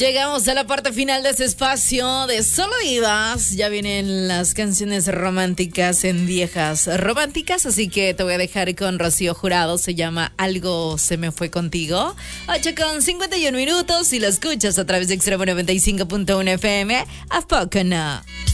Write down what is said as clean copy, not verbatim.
Llegamos a la parte final de este espacio de Solo Divas. Ya vienen las canciones románticas en viejas románticas, así que te voy a dejar con Rocío Jurado. Se llama Algo se me fue contigo. 8:51 minutos y lo escuchas a través de Extremo 95.1 FM. ¿A poco no?